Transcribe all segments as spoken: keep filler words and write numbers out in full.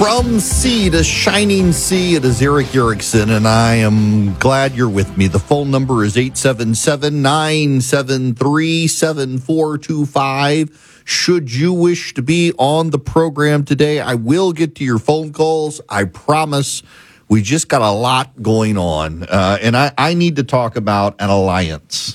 From sea to shining sea, it is Eric Erickson, and I am glad you're with me. The phone number is eight seven seven, nine seven three, seven four two five. Should you wish to be on the program today, I will get to your phone calls. I promise. We just got a lot going on, uh, and I, I need to talk about an alliance.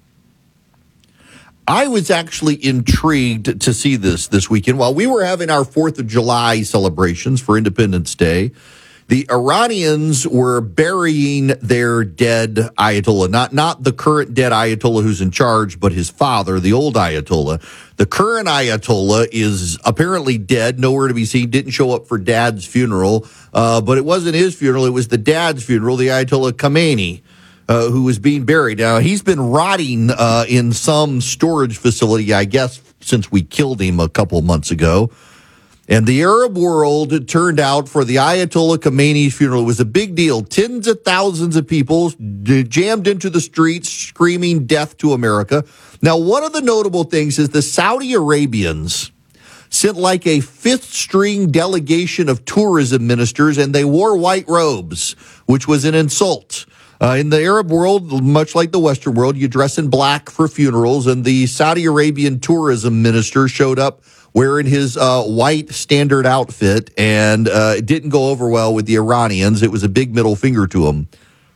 I was actually intrigued to see this this weekend. While we were having our fourth of July celebrations for Independence Day, the Iranians were burying their dead Ayatollah. Not, not the current dead Ayatollah who's in charge, but his father, the old Ayatollah. The current Ayatollah is apparently dead, nowhere to be seen, didn't show up for Dad's funeral. Uh, but it wasn't his funeral, it was the Dad's funeral, the Ayatollah Khamenei. Uh, who was being buried. Now, he's been rotting uh, in some storage facility, I guess, since we killed him a couple months ago. And the Arab world turned out for the Ayatollah Khamenei's funeral. It was a big deal. Tens of thousands of people jammed into the streets screaming death to America. Now, one of the notable things is the Saudi Arabians sent like a fifth-string delegation of tourism ministers, and they wore white robes, which was an insult. Uh, in the Arab world, much like the Western world, you dress in black for funerals, and the Saudi Arabian tourism minister showed up wearing his uh, white standard outfit, and uh, it didn't go over well with the Iranians. It was a big middle finger to them.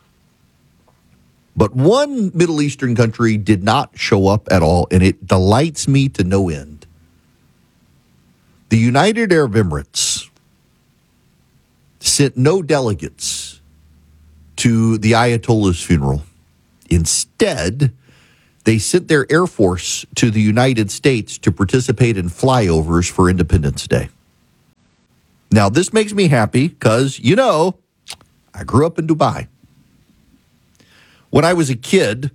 But one Middle Eastern country did not show up at all, and it delights me to no end. The United Arab Emirates sent no delegates to the Ayatollah's funeral. Instead, they sent their Air Force to the United States to participate in flyovers for Independence Day. Now, this makes me happy because, you know, I grew up in Dubai. When I was a kid,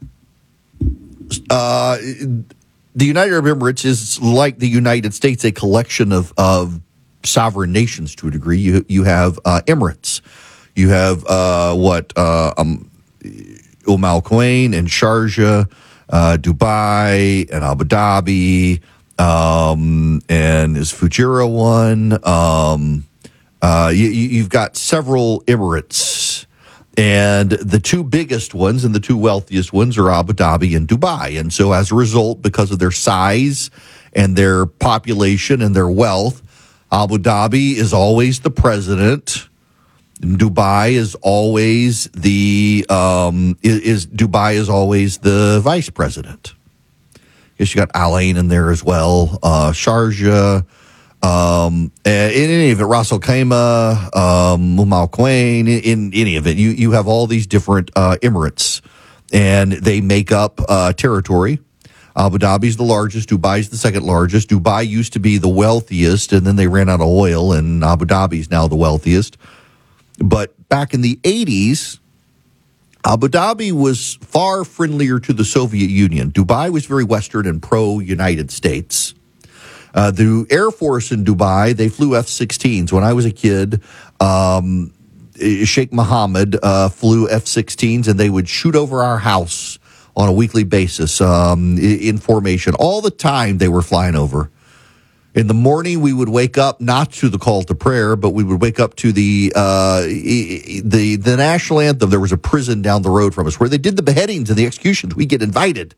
uh, the United Arab Emirates is like the United States, a collection of, of sovereign nations to a degree. You, you have uh, Emirates. You have uh, what uh, um, Umm Al Quwain and Sharjah, uh, Dubai and Abu Dhabi, um, and is Fujairah one? Um, uh, you, you've got several Emirates, and the two biggest ones and the two wealthiest ones are Abu Dhabi and Dubai. And so, as a result, because of their size and their population and their wealth, Abu Dhabi is always the president. Dubai is always the um, is, is Dubai is always the vice president. Guess you got Al Ain in there as well. Uh, Sharjah, um, in any of it, Ras Al Khaimah, um, Umm Al Quwain. In, in any of it, you you have all these different uh, emirates, and they make up uh, territory. Abu Dhabi's the largest. Dubai's the second largest. Dubai used to be the wealthiest, and then they ran out of oil, and Abu Dhabi's now the wealthiest. But back in the eighties, Abu Dhabi was far friendlier to the Soviet Union. Dubai was very Western and pro-United States. Uh, the Air Force in Dubai, they flew F sixteens. When I was a kid, um, Sheikh Mohammed uh, flew F sixteens, and they would shoot over our house on a weekly basis um, in formation. All the time they were flying over. In the morning, we would wake up not to the call to prayer, but we would wake up to the uh, the the national anthem. There was a prison down the road from us where they did the beheadings and the executions. We get invited.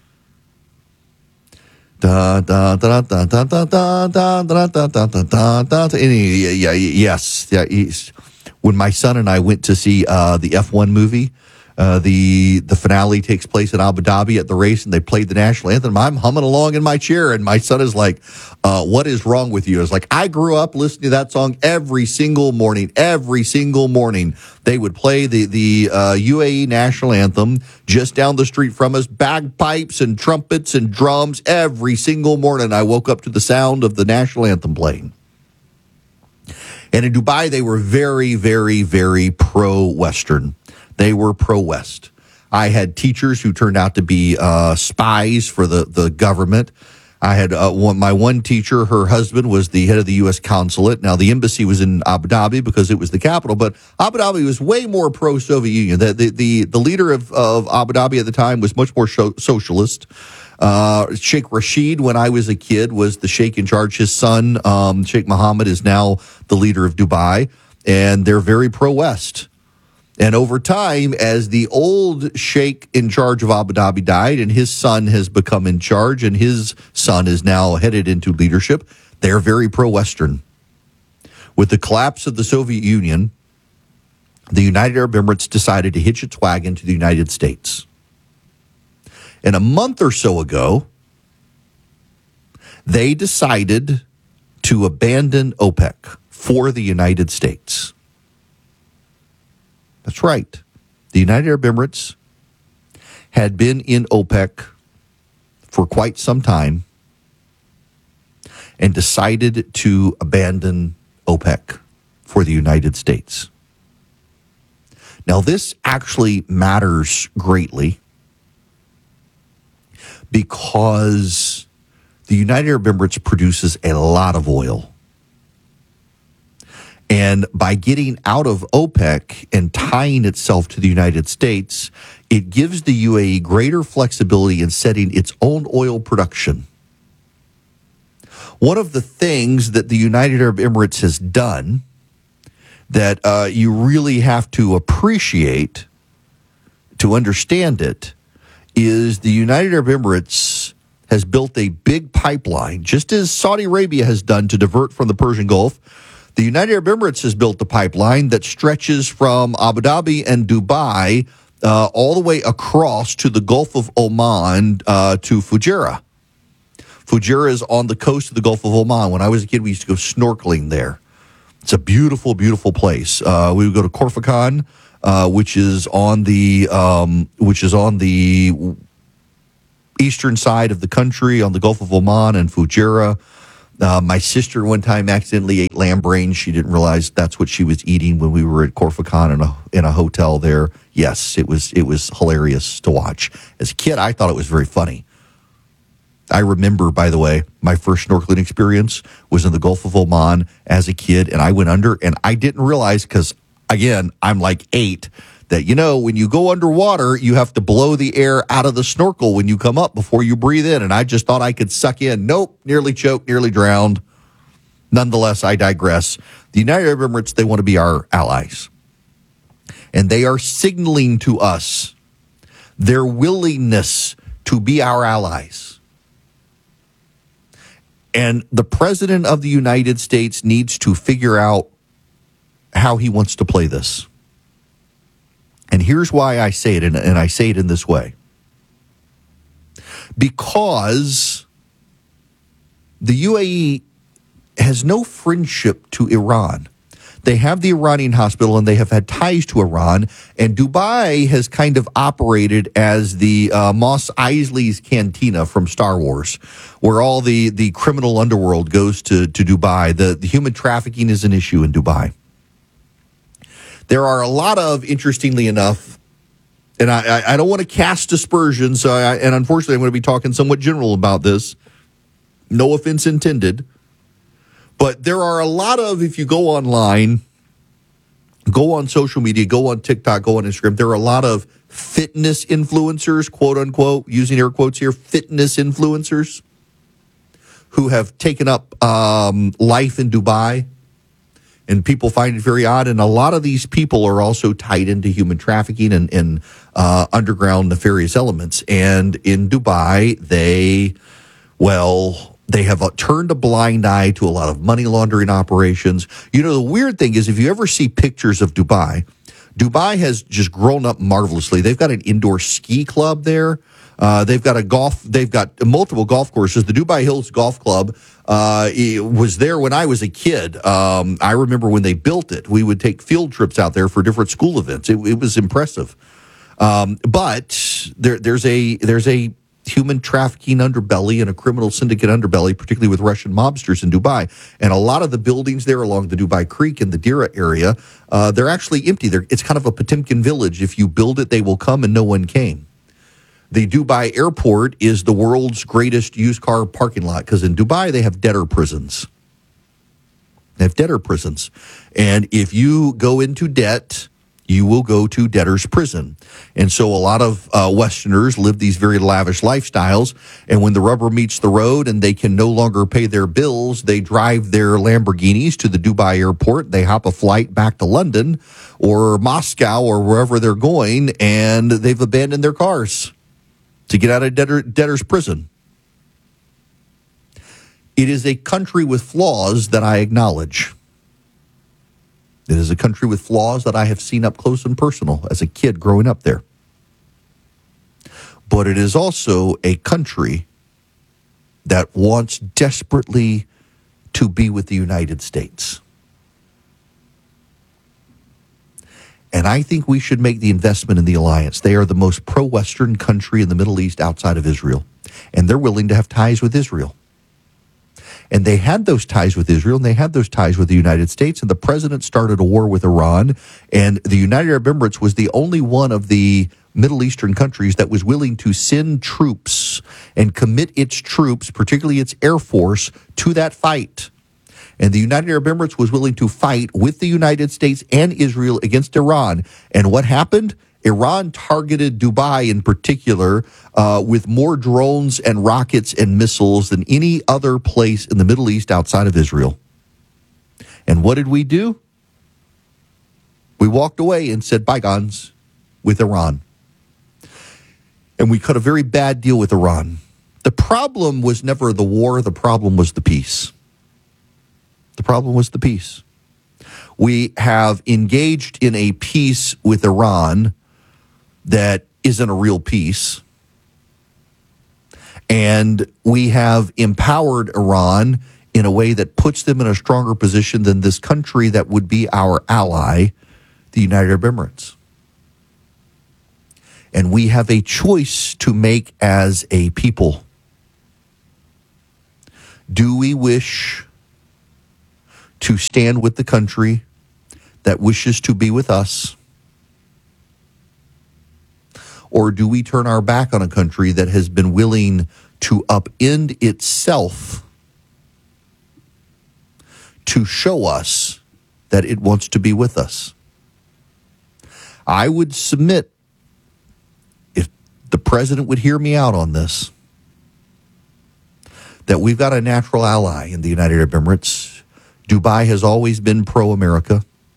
Da da da da da da da da da da da da da. Yeah, yes, yeah. When my son and I went to see uh, the F one movie. Uh, the the finale takes place in Abu Dhabi at the race, and they played the national anthem. I'm humming along in my chair, and my son is like, uh, what is wrong with you? It's like, I grew up listening to that song every single morning. Every single morning, they would play the, the uh, U A E national anthem just down the street from us, bagpipes and trumpets and drums. Every single morning, I woke up to the sound of the national anthem playing. And in Dubai, they were very, very, very pro-Western. They were pro-West. I had teachers who turned out to be uh, spies for the, the government. I had uh, one, my one teacher, her husband was the head of the U S consulate. Now, the embassy was in Abu Dhabi because it was the capital, but Abu Dhabi was way more pro-Soviet Union. The, the, the, the leader of, of Abu Dhabi at the time was much more show, socialist. Uh, Sheikh Rashid, when I was a kid, was the sheikh in charge. His son, um, Sheikh Mohammed, is now the leader of Dubai, and they're very pro-West. And over time, as the old sheikh in charge of Abu Dhabi died and his son has become in charge and his son is now headed into leadership, they're very pro-Western. With the collapse of the Soviet Union, the United Arab Emirates decided to hitch its wagon to the United States. And a month or so ago, they decided to abandon OPEC for the United States. That's right. The United Arab Emirates had been in OPEC for quite some time and decided to abandon OPEC for the United States. Now, this actually matters greatly because the United Arab Emirates produces a lot of oil. And by getting out of OPEC and tying itself to the United States, it gives the U A E greater flexibility in setting its own oil production. One of the things that the United Arab Emirates has done that uh, you really have to appreciate to understand it is the United Arab Emirates has built a big pipeline, just as Saudi Arabia has done to divert from the Persian Gulf. The United Arab Emirates has built a pipeline that stretches from Abu Dhabi and Dubai uh, all the way across to the Gulf of Oman uh, to Fujairah. Fujairah is on the coast of the Gulf of Oman. When I was a kid, we used to go snorkeling there. It's a beautiful, beautiful place. Uh, we would go to Corfacon, uh, which is on the um, which is on the eastern side of the country, on the Gulf of Oman and Fujairah. Uh, my sister one time accidentally ate lamb brains. She didn't realize that's what she was eating when we were at Corfacon in a in a hotel there. Yes, it was it was hilarious to watch. As a kid, I thought it was very funny. I remember, by the way, my first snorkeling experience was in the Gulf of Oman as a kid, and I went under, and I didn't realize, because, again, I'm like eight, that, you know, when you go underwater, you have to blow the air out of the snorkel when you come up before you breathe in, and I just thought I could suck in. Nope, nearly choked, nearly drowned. Nonetheless, I digress. The United Arab Emirates, they want to be our allies, and they are signaling to us their willingness to be our allies. And the President of the United States needs to figure out how he wants to play this. And here's why I say it, and, and I say it in this way. Because the U A E has no friendship to Iran. They have the Iranian hospital, and they have had ties to Iran. And Dubai has kind of operated as the uh, Mos Eisley's Cantina from Star Wars, where all the, the criminal underworld goes to, to Dubai. The, the human trafficking is an issue in Dubai. There are a lot of, interestingly enough, and I, I, I don't want to cast aspersions, so I, and unfortunately I'm going to be talking somewhat general about this. No offense intended. But there are a lot of, if you go online, go on social media, go on TikTok, go on Instagram, there are a lot of fitness influencers, quote unquote, using air quotes here, fitness influencers who have taken up um, life in Dubai. And people find it very odd. And a lot of these people are also tied into human trafficking and, and uh, underground nefarious elements. And in Dubai, they, well... They have turned a blind eye to a lot of money laundering operations. You know, the weird thing is, if you ever see pictures of Dubai, Dubai has just grown up marvelously. They've got an indoor ski club there. Uh, they've got a golf. They've got multiple golf courses. The Dubai Hills Golf Club uh, was there when I was a kid. Um, I remember when they built it. We would take field trips out there for different school events. It, it was impressive. Um, but there, there's a there's a human trafficking underbelly and a criminal syndicate underbelly, particularly with Russian mobsters in Dubai. And a lot of the buildings there along the Dubai Creek in the Dira area, uh, they're actually empty. They're, it's kind of a Potemkin village. If you build it, they will come, and no one came. The Dubai airport is the world's greatest used car parking lot, because in Dubai, they have debtor prisons. They have debtor prisons. And if you go into debt you will go to debtor's prison. And so a lot of uh, Westerners live these very lavish lifestyles. And when the rubber meets the road and they can no longer pay their bills, they drive their Lamborghinis to the Dubai airport. They hop a flight back to London or Moscow or wherever they're going, and they've abandoned their cars to get out of debtor, debtor's prison. It is a country with flaws that I acknowledge. It is a country with flaws that I have seen up close and personal as a kid growing up there. But it is also a country that wants desperately to be with the United States. And I think we should make the investment in the alliance. They are the most pro-Western country in the Middle East outside of Israel. And they're willing to have ties with Israel. And they had those ties with Israel, and they had those ties with the United States, and the president started a war with Iran, and the United Arab Emirates was the only one of the Middle Eastern countries that was willing to send troops and commit its troops, particularly its air force, to that fight. And the United Arab Emirates was willing to fight with the United States and Israel against Iran. And what happened? Iran targeted Dubai in particular uh, with more drones and rockets and missiles than any other place in the Middle East outside of Israel. And what did we do? We walked away and said bygones with Iran. And we cut a very bad deal with Iran. The problem was never the war. The problem was the peace. The problem was the peace. We have engaged in a peace with Iran that isn't a real peace. And we have empowered Iran in a way that puts them in a stronger position than this country that would be our ally, the United Arab Emirates. And we have a choice to make as a people. Do we wish to stand with the country that wishes to be with us? Or do we turn our back on a country that has been willing to upend itself to show us that it wants to be with us? I would submit, if the president would hear me out on this, that we've got a natural ally in the United Arab Emirates. Dubai has always been pro-America.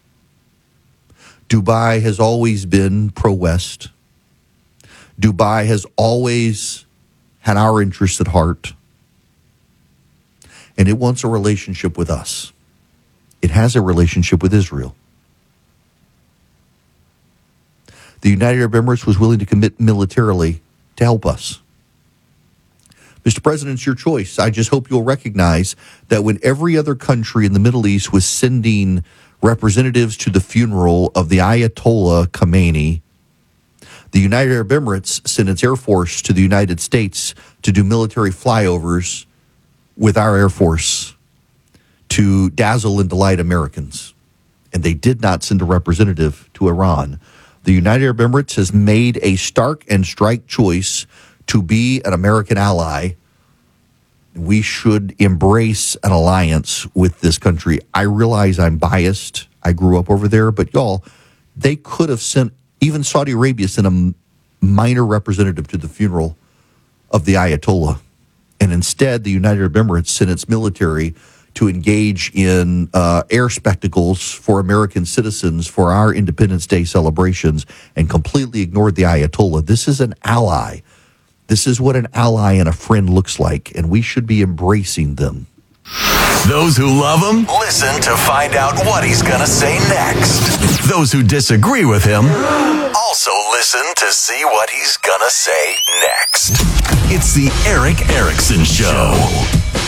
Dubai has always been pro-West. Dubai has always had our interests at heart. And it wants a relationship with us. It has a relationship with Israel. The United Arab Emirates was willing to commit militarily to help us. Mister President, it's your choice. I just hope you'll recognize that when every other country in the Middle East was sending representatives to the funeral of the Ayatollah Khamenei, the United Arab Emirates sent its Air Force to the United States to do military flyovers with our Air Force to dazzle and delight Americans. And they did not send a representative to Iran. The United Arab Emirates has made a stark and strike choice to be an American ally. We should embrace an alliance with this country. I realize I'm biased. I grew up over there, but y'all, they could have sent, even Saudi Arabia sent a minor representative to the funeral of the Ayatollah. And instead, the United Arab Emirates sent its military to engage in uh, air spectacles for American citizens for our Independence Day celebrations and completely ignored the Ayatollah. This is an ally. This is what an ally and a friend looks like, and we should be embracing them. Those who love him, listen to find out what he's going to say next. Those who disagree with him, also listen to see what he's going to say next. It's the Erick Erickson Show.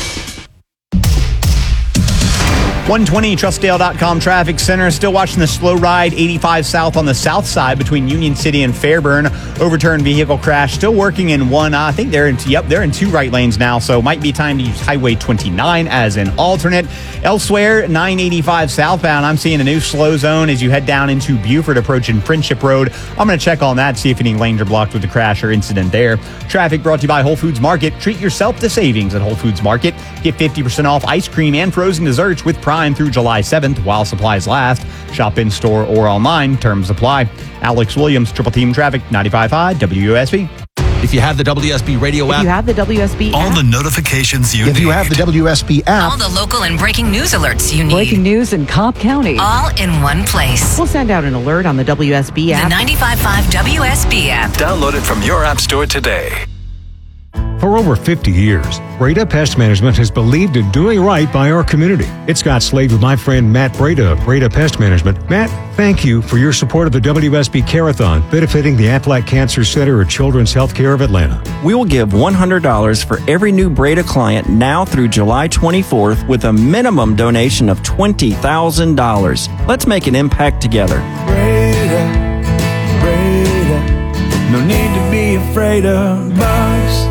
one twenty Trustdale dot com Traffic Center. Still watching the slow ride eighty-five south on the south side between Union City and Fairburn. Overturned vehicle crash. Still working in one. Uh, I think they're in. Yep, they're in two right lanes now. So might be time to use Highway twenty-nine as an alternate. Elsewhere, nine eighty-five southbound. I'm seeing a new slow zone as you head down into Buford, approaching Friendship Road. I'm going to check on that, see if any lanes are blocked with the crash or incident there. Traffic brought to you by Whole Foods Market. Treat yourself to savings at Whole Foods Market. Get fifty percent off ice cream and frozen desserts with Prime nine through July seventh while supplies last. Shop in store or online. Terms apply. Alex Williams, Triple Team Traffic, ninety-five point five W S B. If you have the W S B radio If app, you have the W S B All app, the notifications you If need. you have the W S B app, All the local and breaking news alerts you need. breaking news in Cobb County. All in one place. We'll send out an alert on the W S B The app. ninety-five point five W S B app. Download it from your app store today. For over fifty years, Breda Pest Management has believed in doing right by our community. It's Scott Slade with my friend Matt Breda of Breda Pest Management. Matt, thank you for your support of the W S B Care-a-thon, benefiting the Aflac Cancer Center at Children's Healthcare of Atlanta. We will give one hundred dollars for every new Breda client now through July twenty-fourth with a minimum donation of twenty thousand dollars. Let's make an impact together. Breda, Breda, no need to be afraid of bugs.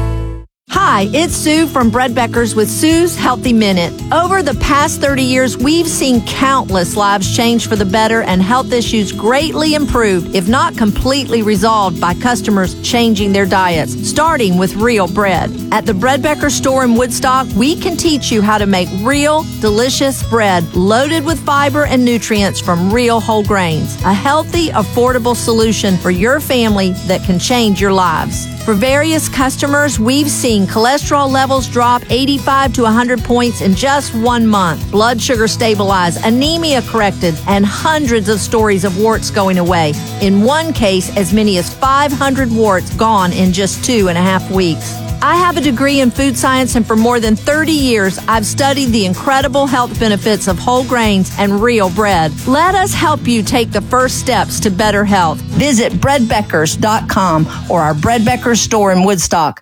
Hi, it's Sue from Bread Beckers with Sue's Healthy Minute. Over the past thirty years, we've seen countless lives change for the better and health issues greatly improved, if not completely resolved, by customers changing their diets, starting with real bread. At the Bread Becker store in Woodstock, we can teach you how to make real, delicious bread loaded with fiber and nutrients from real whole grains. A healthy, affordable solution for your family that can change your lives. For various customers, we've seen cholesterol levels drop eighty-five to one hundred points in just one month, blood sugar stabilized, anemia corrected, and hundreds of stories of warts going away. In one case, as many as five hundred warts gone in just two and a half weeks. I have a degree in food science, and for more than thirty years, I've studied the incredible health benefits of whole grains and real bread. Let us help you take the first steps to better health. Visit bread beckers dot com or our Bread Beckers store in Woodstock.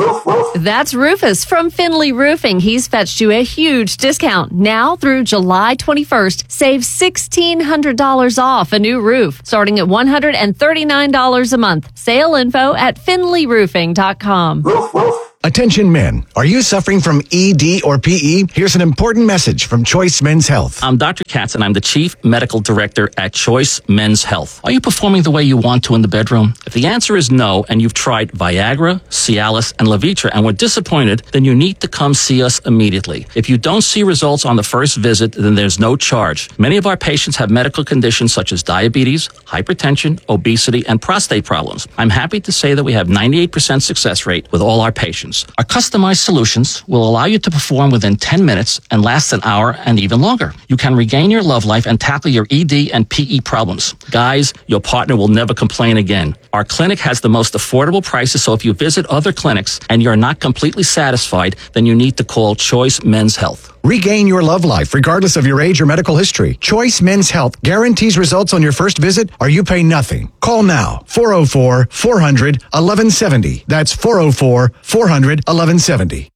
That's Rufus from Finley Roofing. He's fetched you a huge discount. Now through July twenty-first, save sixteen hundred dollars off a new roof, starting at one hundred thirty-nine dollars a month. Sale info at finley roofing dot com. attention men. Are you suffering from E D or P E? Here's an important message from Choice Men's Health. I'm Doctor Katz, and I'm the Chief Medical Director at Choice Men's Health. Are you performing the way you want to in the bedroom? If the answer is no, and you've tried Viagra, Cialis, and Levitra and were disappointed, then you need to come see us immediately. If you don't see results on the first visit, then there's no charge. Many of our patients have medical conditions such as diabetes, hypertension, obesity, and prostate problems. I'm happy to say that we have ninety-eight percent success rate with all our patients. Our customized solutions will allow you to perform within ten minutes and last an hour and even longer. You can regain your love life and tackle your E D and P E problems. Guys, your partner will never complain again. Our clinic has the most affordable prices, so if you visit other clinics and you're not completely satisfied, then you need to call Choice Men's Health. Regain your love life regardless of your age or medical history. Choice Men's Health guarantees results on your first visit or you pay nothing. Call now, four oh four, four hundred, eleven seventy. That's four oh four, four hundred, eleven seventy.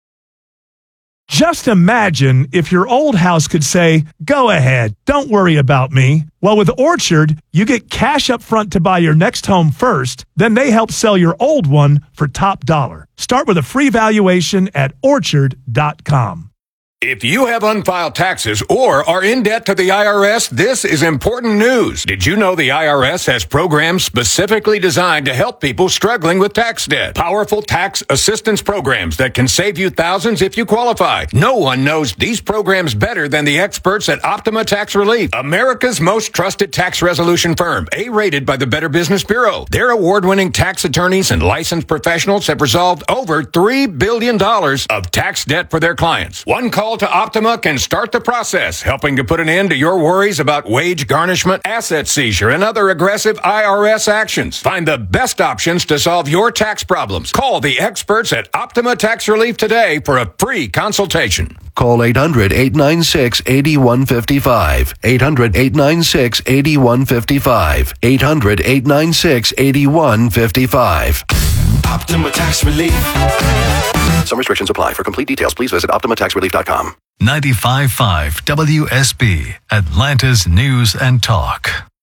Just imagine if your old house could say, go ahead, don't worry about me. Well, with Orchard, you get cash up front to buy your next home first, then they help sell your old one for top dollar. Start with a free valuation at orchard dot com. If you have unfiled taxes or are in debt to the I R S, this is important news. Did you know the I R S has programs specifically designed to help people struggling with tax debt? Powerful tax assistance programs that can save you thousands if you qualify. No one knows these programs better than the experts at Optima Tax Relief, America's most trusted tax resolution firm, A-rated by the Better Business Bureau. Their award-winning tax attorneys and licensed professionals have resolved over three billion dollars of tax debt for their clients. One call to Optima can start the process, helping to put an end to your worries about wage garnishment, asset seizure, and other aggressive I R S actions. Find the best options to solve your tax problems. Call the experts at Optima Tax Relief today for a free consultation. Call eight hundred, eight nine six, eight one five five. eight hundred, eight nine six, eight one five five. eight hundred, eight nine six, eight one five five. Optima Tax Relief. Some restrictions apply. For complete details, please visit optima tax relief dot com. ninety-five point five W S B, Atlanta's News and Talk.